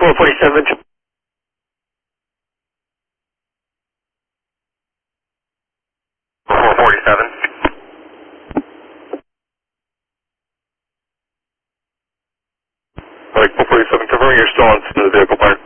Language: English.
447. 447. Like 447, confirming you're still on the vehicle park.